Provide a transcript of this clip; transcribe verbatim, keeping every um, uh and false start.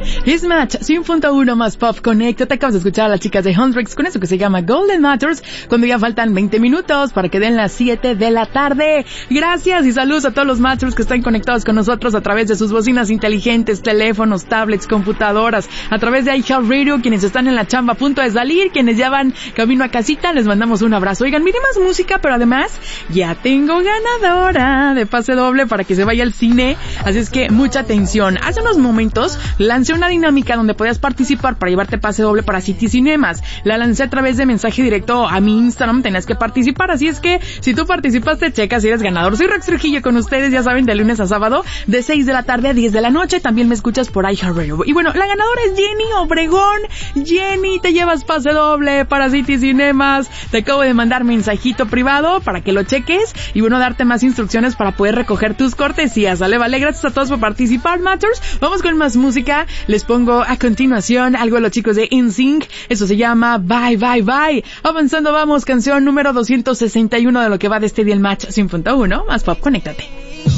Es Match cien punto uno más Pop Connect. Te acabas de escuchar a las chicas de Hendrix con eso que se llama Golden Matters, cuando ya faltan veinte minutos para que den las siete de la tarde. Gracias y saludos a todos los Matchers que están conectados con nosotros a través de sus bocinas inteligentes, teléfonos, tablets, computadoras, a través de iHeartRadio, quienes están en la chamba a punto de salir, quienes ya van camino a casita, les mandamos un abrazo. Oigan, mire más música, pero además ya tengo ganadora de pase doble para que se vaya al cine, así es que mucha atención. Hace unos momentos lancé una dinámica donde podías participar para llevarte pase doble para City Cinemas. La lancé a través de mensaje directo a mi Instagram, tenías que participar, así es que si tú participaste, checa si eres ganador. Soy Rex Trujillo con ustedes, ya saben, de lunes a sábado, de seis de la tarde a diez de la noche, también me escuchas por iHeartRadio. Y bueno, la ganadora es Jenny Obregón. Jenny, te llevas pase doble para City Cinemas. Te acabo de mandar mensajito privado para que lo cheques y bueno, darte más instrucciones para poder recoger tus cortesías, ¿vale? Vale, gracias a todos por participar, Matters. Vamos con más música. Les pongo a continuación algo de los chicos de N Sync. Eso se llama Bye Bye Bye. Avanzando vamos, canción número doscientos sesenta y uno de lo que va de este día el Match cien punto uno más Pop, conéctate.